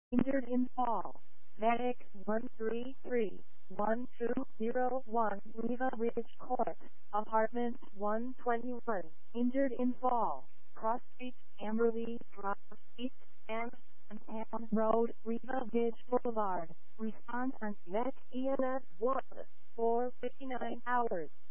Injured in fall. Medic 133-1201 Riva Ridge Court. Apartment 121. Injured in fall. Cross Street, Amberley Drive, East and Town Road, Riva Ridge Boulevard. Response and Medic EMS 1 4:59 hours.